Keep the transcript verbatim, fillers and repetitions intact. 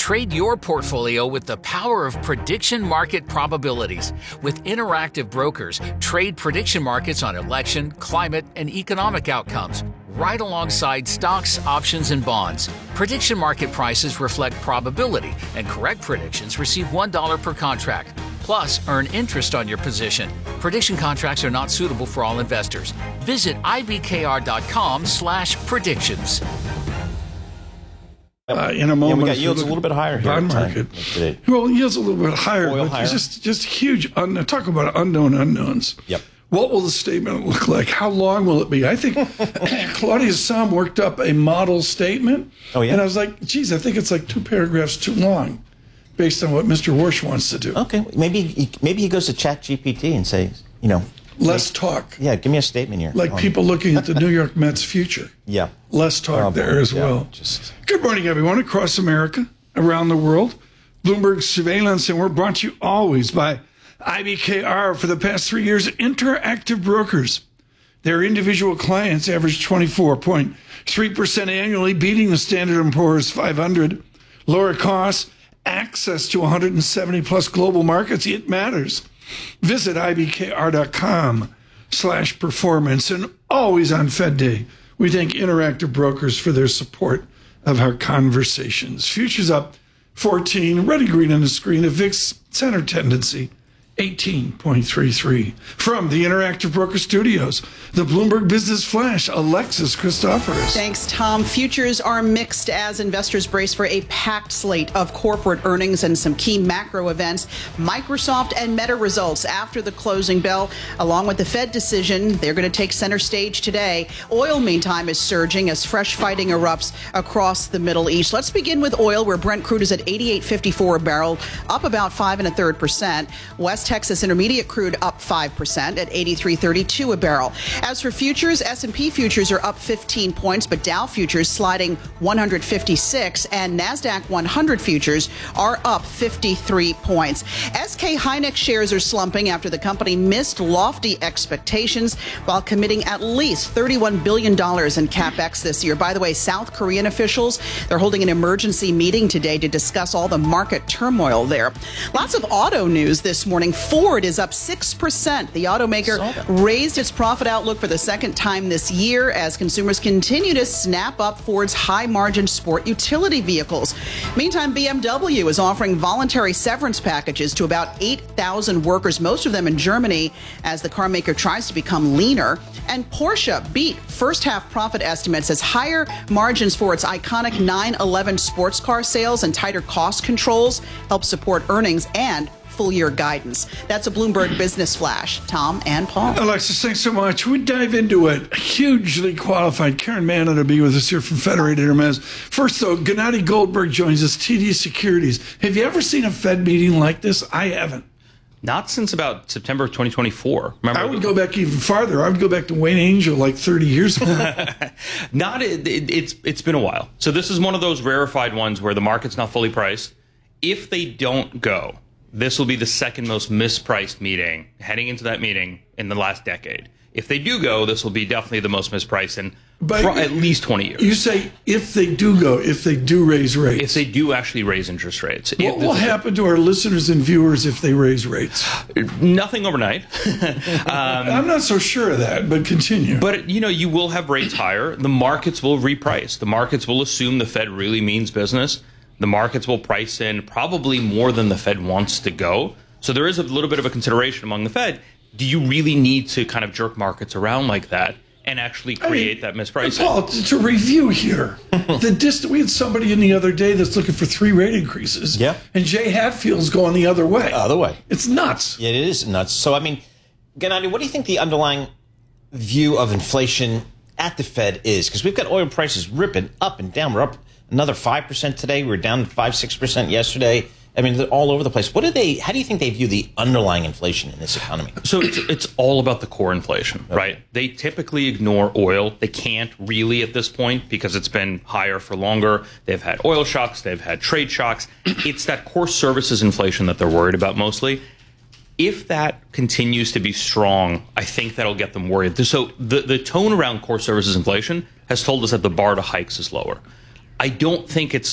Trade your portfolio with the power of prediction market probabilities. With Interactive Brokers, trade prediction markets on election, climate, and economic outcomes, right alongside stocks, options, and bonds. Prediction market prices reflect probability, and correct predictions receive one dollar per contract. Plus, earn interest on your position. Prediction contracts are not suitable for all investors. Visit ibkr.com slash predictions. Uh, in a moment, yeah, we got yields a little bit higher here. Bond market. Well, yields a little bit higher, Oil but higher. just just huge. Un- talk about unknown unknowns. Yep. What will the statement look like? How long will it be? I think Claudia Sahm worked up a model statement. Oh, yeah? And I was like, geez, I think it's like two paragraphs too long based on what Mister Warsh wants to do. Okay, maybe he, maybe he goes to Chat G P T and says, you know, Less talk. yeah, give me a statement here. Like Um, people looking at the New York Mets future. Yeah. Less talk Oh, there as yeah, well. just- Good morning, everyone, across America, around the world. Bloomberg Surveillance, and we're brought to you always by I B K R. For the past three years, Interactive Brokers. Their individual clients average twenty-four point three percent annually, beating the Standard and Poor's five hundred. Lower costs, access to one hundred seventy plus global markets. It matters. Visit ibkr.com slash performance. And always on Fed Day, we thank Interactive Brokers for their support of our conversations. Futures up fourteen, red and green on the screen. The V I X center tendency, eighteen point three three. From the Interactive Broker Studios, the Bloomberg Business Flash, Alexis Christoforous. Thanks, Tom. Futures are mixed as investors brace for a packed slate of corporate earnings and some key macro events. Microsoft and Meta results after the closing bell, along with the Fed decision. They're going to take center stage today. Oil, meantime, is surging as fresh fighting erupts across the Middle East. Let's begin with oil, where Brent crude is at eighty-eight fifty-four a barrel, up about five and a third percent. West Texas Intermediate crude up five percent at eighty-three thirty-two a barrel. As for futures, S and P futures are up fifteen points, but Dow futures sliding one hundred fifty-six, and NASDAQ one hundred futures are up fifty-three points. S K Hynix shares are slumping after the company missed lofty expectations while committing at least thirty-one billion dollars in CapEx this year. By the way, South Korean officials, they're holding an emergency meeting today to discuss all the market turmoil there. Lots of auto news this morning. Ford is up six percent. The automaker raised its profit outlook for the second time this year as consumers continue to snap up Ford's high-margin sport utility vehicles. Meantime, B M W is offering voluntary severance packages to about eight thousand workers, most of them in Germany, as the car maker tries to become leaner. And Porsche beat first-half profit estimates as higher margins for its iconic nine eleven sports car sales and tighter cost controls help support earnings and full-year guidance. That's a Bloomberg Business Flash. Tom and Paul. Alexis, thanks so much. We dive into it. Hugely qualified Karen Manna to be with us here from Federated Hermes. First, though, Gennady Goldberg joins us, T D Securities. Have you ever seen a Fed meeting like this? I haven't. Not since about September of twenty twenty-four. Remember, I would go back even farther. I would go back to Wayne Angel like thirty years ago. Not it, it, it's it's been a while. So this is one of those rarefied ones where the market's not fully priced. If they don't go, this will be the second most mispriced meeting heading into that meeting in the last decade. If they do go, this will be definitely the most mispriced in pro- at least twenty years. You say if they do go, if they do raise rates. If they do actually raise interest rates. What If- will happen to our listeners and viewers if they raise rates? Nothing overnight. um, I'm not so sure of that, but continue. But, you know, you will have rates higher. The markets will reprice. The markets will assume the Fed really means business. The markets will price in probably more than the Fed wants to go. So there is a little bit of a consideration among the Fed. Do you really need to kind of jerk markets around like that and actually create I mean, that mispricing? Paul, to review here, the dist- we had somebody in the other day that's looking for three rate increases. Yeah. And Jay Hatfield's going the other way. Other way. It's nuts. Yeah, it is nuts. So, I mean, Gennady, what do you think the underlying view of inflation at the Fed is? Because we've got oil prices ripping up and down. We're up another five percent today. We were down five, six percent yesterday. I mean, they're all over the place. What do they? How do you think they view the underlying inflation in this economy? So it's, it's all about the core inflation, okay. right? They typically ignore oil. They can't really at this point because it's been higher for longer. They've had oil shocks. They've had trade shocks. It's that core services inflation that they're worried about mostly. If that continues to be strong, I think that'll get them worried. So the, the tone around core services inflation has told us that the bar to hikes is lower. I don't think it's